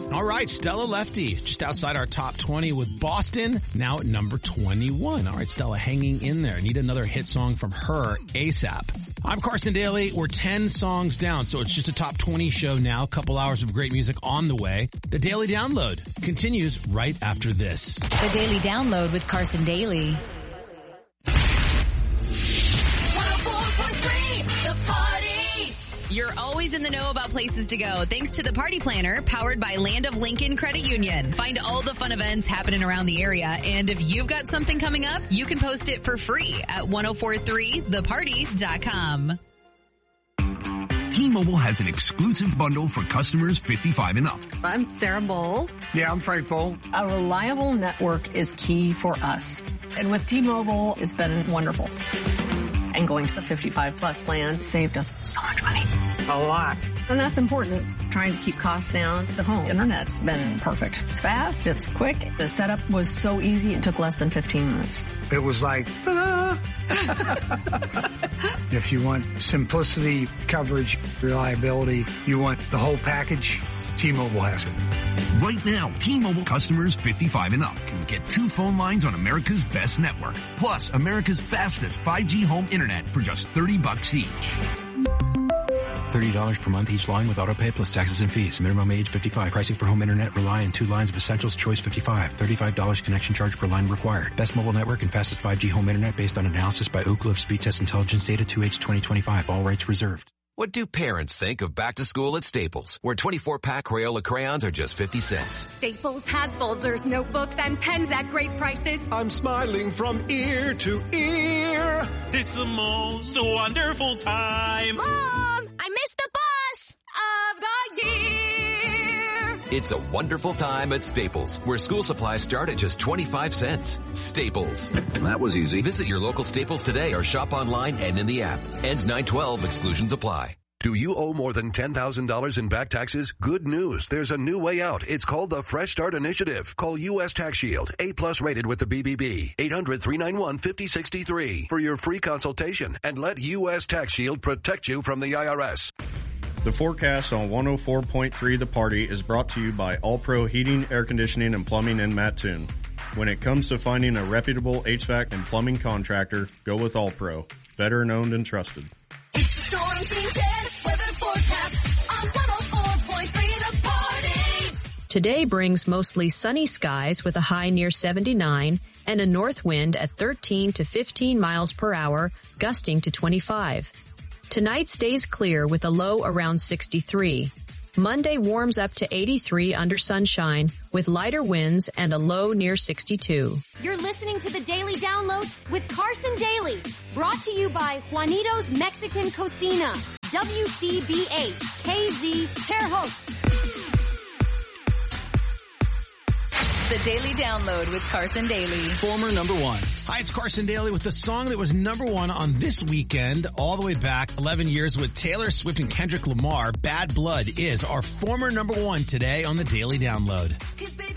All right, Stella Lefty, just outside our top 20 with Boston, now at number 21. All right, Stella hanging in there. Need another hit song from her ASAP. I'm Carson Daly. We're 10 songs down, so it's just a top 20 show now. A couple hours of great music on the way. The Daily Download continues right after this. The Daily Download with Carson Daly. 104.3, The Party. You're always in the know about places to go thanks to the Party Planner, powered by Land of Lincoln Credit Union. Find all the fun events happening around the area, and if you've got something coming up, you can post it for free at 1043theparty.com. T-Mobile has an exclusive bundle for customers 55 and up. I'm Sarah Bowl. Yeah, I'm Frank Bowl. A reliable network is key for us. And with T-Mobile, it's been wonderful. And going to the 55-plus plan saved us so much money. A lot. And that's important. Trying to keep costs down. The home internet's been perfect. It's fast. It's quick. The setup was so easy. It took less than 15 minutes. It was like, ta-da! If you want simplicity, coverage, reliability, you want the whole package, T-Mobile has it. Right now, T-Mobile customers 55 and up can get 2 phone lines on America's best network, plus America's fastest 5G home internet for just $30 each. $30 per month each line with autopay plus taxes and fees. Minimum age 55. Pricing for home internet rely on 2 lines of essentials. Choice 55. $35 connection charge per line required. Best mobile network and fastest 5G home internet based on analysis by Ookla of Speed Test Intelligence data 2H 2025. All rights reserved. What do parents think of back to school at Staples, where 24-pack Crayola crayons are just 50 cents? Staples has folders, notebooks, and pens at great prices. I'm smiling from ear to ear. It's the most wonderful time. Mom, I missed the bus of the year. It's a wonderful time at Staples, where school supplies start at just 25 cents. Staples. That was easy. Visit your local Staples today or shop online and in the app. Ends 9/12. Exclusions apply. Do you owe more than $10,000 in back taxes? Good news. There's a new way out. It's called the Fresh Start Initiative. Call U.S. Tax Shield, A+ rated with the BBB. 800-391-5063 for your free consultation, and let U.S. Tax Shield protect you from the IRS. The forecast on 104.3 The Party is brought to you by All Pro Heating, Air Conditioning, and Plumbing in Mattoon. When it comes to finding a reputable HVAC and plumbing contractor, go with All Pro. Veteran owned and trusted. It's the Storm Team 10 weather forecast on 104.3 The Party. Today brings mostly sunny skies with a high near 79 and a north wind at 13 to 15 miles per hour, gusting to 25. Tonight stays clear with a low around 63. Monday warms up to 83 under sunshine with lighter winds and a low near 62. You're listening to the Daily Download with Carson Daly. Brought to you by Juanito's Mexican Cocina. WCBA KZ Terre Haute. The Daily Download with Carson Daly. Former number 1. Hi, it's Carson Daly with the song that was number 1 on this weekend, all the way back 11 years with Taylor Swift and Kendrick Lamar. Bad Blood is our former number 1 today on the Daily Download.